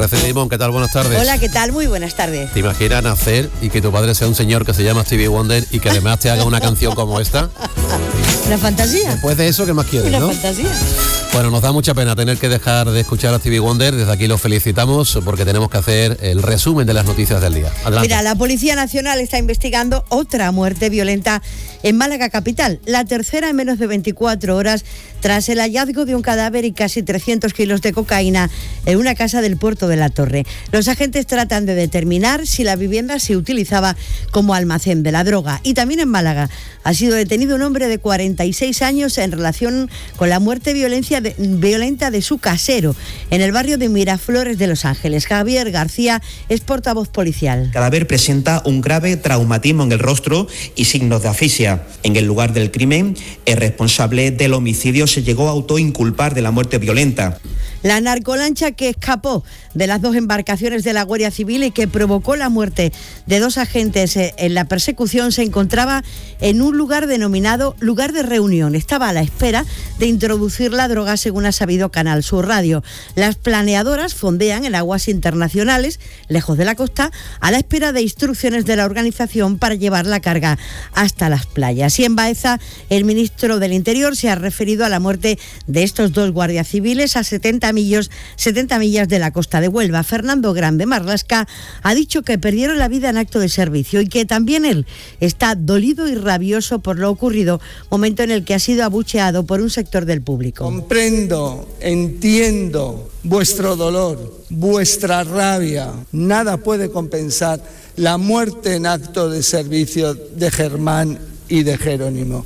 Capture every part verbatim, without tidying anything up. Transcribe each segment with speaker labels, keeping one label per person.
Speaker 1: Racing Limón, ¿qué tal? Buenas tardes.
Speaker 2: Hola, ¿qué tal? Muy buenas tardes.
Speaker 1: ¿Te imaginas nacer y que tu padre sea un señor que se llama Stevie Wonder y que además te haga una canción como esta?
Speaker 2: Una fantasía.
Speaker 1: Después de eso, ¿qué más quieres,
Speaker 2: Una
Speaker 1: no?
Speaker 2: fantasía.
Speaker 1: Bueno, nos da mucha pena tener que dejar de escuchar a Stevie Wonder. Desde aquí lo felicitamos porque tenemos que hacer el resumen de las noticias del día. Adelante.
Speaker 2: Mira, la Policía Nacional está investigando otra muerte violenta en Málaga capital, la tercera en menos de veinticuatro horas, tras el hallazgo de un cadáver y casi trescientos kilos de cocaína en una casa del puerto de La Torre. Los agentes tratan de determinar si la vivienda se utilizaba como almacén de la droga. Y también en Málaga ha sido detenido un hombre de cuarenta y seis años en relación con la muerte violencia de, violenta de su casero en el barrio de Miraflores de Los Ángeles. Javier García es portavoz policial.
Speaker 3: El cadáver presenta un grave traumatismo en el rostro y signos de asfixia. En el lugar del crimen, el responsable del homicidio se llegó a autoinculpar de la muerte violenta.
Speaker 2: La narcolancha que escapó de las dos embarcaciones de la Guardia Civil y que provocó la muerte de dos agentes en la persecución se encontraba en un lugar denominado lugar de reunión. Estaba a la espera de introducir la droga, según ha sabido Canal Sur Radio. Las planeadoras fondean en aguas internacionales, lejos de la costa, a la espera de instrucciones de la organización para llevar la carga hasta las playas. Y en Baeza, el ministro del Interior se ha referido a la muerte de estos dos guardias civiles a setenta millas de la costa de Huelva. Fernando Grande Marlasca ha dicho que perdieron la vida en acto de servicio y que también él está dolido y rabioso por lo ocurrido, momento en el que ha sido abucheado por un sector del público.
Speaker 4: Comprendo, entiendo vuestro dolor, vuestra rabia. Nada puede compensar la muerte en acto de servicio de Germán y de Jerónimo.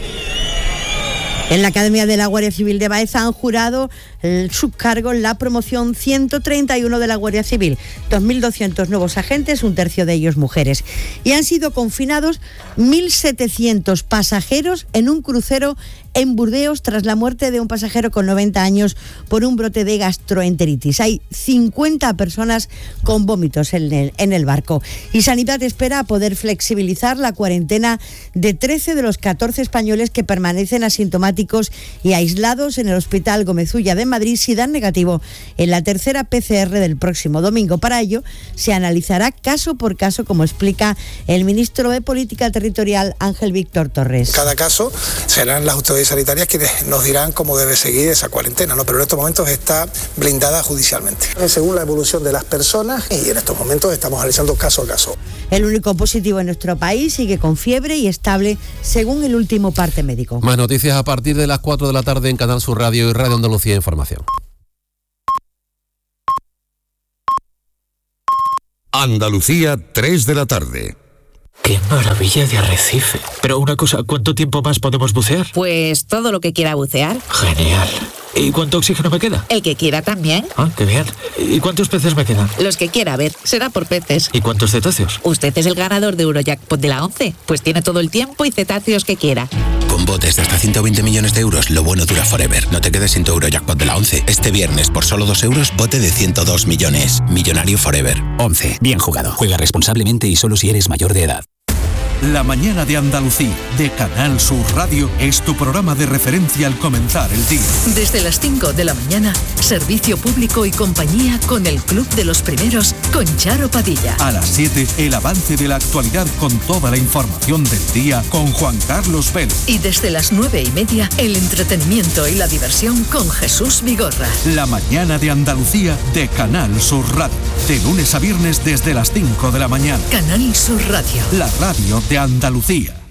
Speaker 2: En la Academia de la Guardia Civil de Baeza han jurado el subcargo en la promoción ciento treinta y uno de la Guardia Civil, dos mil doscientos nuevos agentes, un tercio de ellos mujeres. Y han sido confinados mil setecientos pasajeros en un crucero en Burdeos tras la muerte de un pasajero con noventa años por un brote de gastroenteritis. Hay cincuenta personas con vómitos en el, en el barco. Y Sanidad espera poder flexibilizar la cuarentena de trece de los catorce españoles que permanecen asintomáticos y aislados en el Hospital Gómez Ulla de Madrid si dan negativo en la tercera P C R del próximo domingo. Para ello se analizará caso por caso, como explica el ministro de Política Territorial, Ángel Víctor Torres.
Speaker 5: Cada caso serán las autoridades sanitarias quienes nos dirán cómo debe seguir esa cuarentena, ¿no? Pero en estos momentos está blindada judicialmente, según la evolución de las personas, y en estos momentos estamos analizando caso a caso.
Speaker 2: El único positivo en nuestro país sigue con fiebre y estable, según el último parte médico.
Speaker 1: Más noticias a partir de las cuatro de la tarde en Canal Sur Radio y Radio Andalucía Información.
Speaker 6: Andalucía, tres de la tarde.
Speaker 7: ¡Qué maravilla de arrecife! Pero una cosa, ¿cuánto tiempo más podemos bucear?
Speaker 8: Pues todo lo que quiera bucear.
Speaker 7: Genial. ¿Y cuánto oxígeno me queda?
Speaker 8: El que quiera también.
Speaker 7: Ah, qué bien. ¿Y cuántos peces me quedan?
Speaker 8: Los que quiera, a ver, será por peces.
Speaker 7: ¿Y cuántos cetáceos?
Speaker 8: Usted es el ganador de Eurojackpot de la once, pues tiene todo el tiempo y cetáceos que quiera.
Speaker 9: Con botes de hasta ciento veinte millones de euros, lo bueno dura forever. No te quedes sin tu Eurojackpot de la once. Este viernes, por solo dos euros, bote de ciento dos millones. Millonario forever.
Speaker 10: once. Bien jugado. Juega responsablemente y solo si eres mayor de edad.
Speaker 11: La mañana de Andalucía, de Canal Sur Radio, es tu programa de referencia al comenzar el día.
Speaker 12: Desde las cinco de la mañana, servicio público y compañía con el Club de los Primeros, con Charo Padilla.
Speaker 11: A las siete, el avance de la actualidad con toda la información del día con Juan Carlos Vélez.
Speaker 12: Y desde las nueve y media, el entretenimiento y la diversión con Jesús Vigorra.
Speaker 11: La mañana de Andalucía, de Canal Sur Radio. De lunes a viernes desde las cinco de la mañana.
Speaker 12: Canal Sur Radio.
Speaker 11: La radio de Andalucía.